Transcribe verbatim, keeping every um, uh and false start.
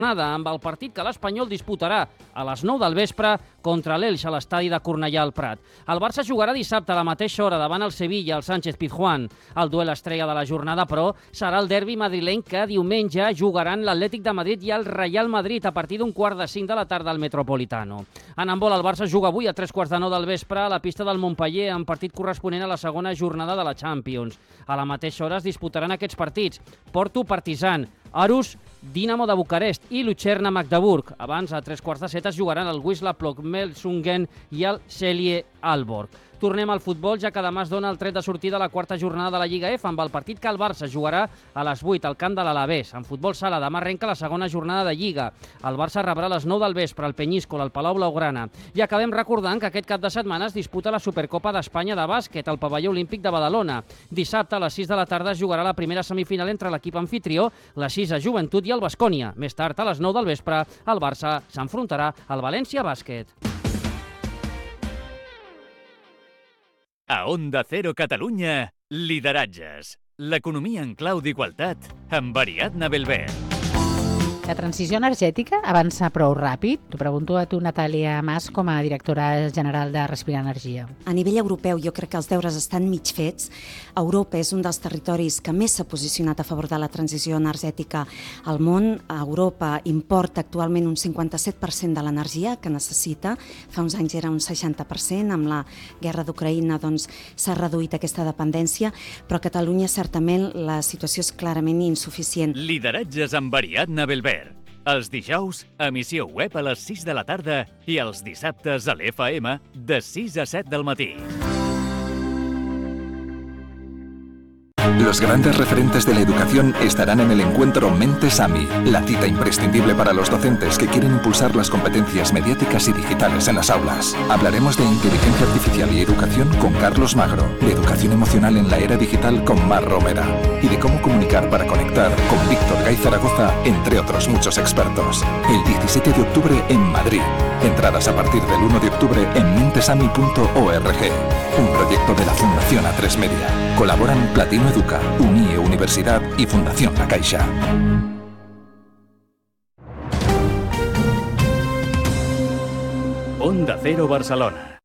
amb el partit que l'Espanyol disputarà a les nou del vespre contra l'Elx a l'estadi de Cornellà al Prat. El Barça jugarà dissabte a la mateixa hora davant el Sevilla al Sánchez Pizjuán. El duel estrella de la jornada, però, serà el derbi madrileny que diumenge jugaran l'Atlètic de Madrid i el Real Madrid a partir d'un quart de cinc de la tarda al Metropolitano. En handbol, el Barça juga avui a tres quarts de nou del vespre a la pista del Montpeller en partit corresponent a la segona jornada de la Champions. A la mateixa hora es disputaran aquests partits: Porto Partizan, Arus Dinamo de Bucarest i Lucerna Magdeburg. Abans, a tres quarts de set, es jugaran el Wisla Plock-Melsungen i el Celje Aalborg. Tornem al futbol, ja que demà es dona el tret de sortida a la quarta jornada de la Lliga F, amb el partit que el Barça jugarà a les vuit al camp de l'Alavés. En futbol sala, demà arrenca la segona jornada de Lliga. El Barça rebrà a les nou del vespre el Peñíscola, al Palau Blaugrana. I acabem recordant que aquest cap de setmana es disputa la Supercopa d'Espanya de bàsquet al Pavelló Olímpic de Badalona. Dissabte, a les sis de la tarda, es jugarà la primera semifinal entre l'equip anfitrió, la Sisa Joventut i el Baskonia. Més tard, a les nou del vespre, el Barça s'enfrontarà al València Bàsquet. A Onda Cero Catalunya, lideratges. L'economia en clau d'igualtat amb Ariadna Belver. La transició energètica avança prou ràpid? T'ho pregunto a tu, Natàlia Mas, com a directora general de Respira Energia. A nivell europeu jo crec que els deures estan mig fets. Europa és un dels territoris que més s'ha posicionat a favor de la transició energètica al món. Europa importa actualment un cinquanta-set per cent de l'energia que necessita. Fa uns anys era un seixanta per cent. Amb la guerra d'Ucraïna doncs, s'ha reduït aquesta dependència, però a Catalunya certament la situació és clarament insuficient. Lideratges amb Ariadna Belver. Els dijous, emissió web a les sis de la tarda i els dissabtes a l'F M de sis a set del matí. Los grandes referentes de la educación estarán en el encuentro Mentes AMI, la cita imprescindible para los docentes que quieren impulsar las competencias mediáticas y digitales en las aulas. Hablaremos de inteligencia artificial y educación con Carlos Magro, de educación emocional en la era digital con Mar Romera y de cómo comunicar para conectar con Víctor Gay Zaragoza, entre otros muchos expertos. El diecisiete de octubre en Madrid. Entradas a partir del uno de octubre en mentesami punto org. Un proyecto de la Fundación A tres Media. Colaboran Platino Educa, UNIE Universidad y Fundación La Caixa. Onda Cero Barcelona.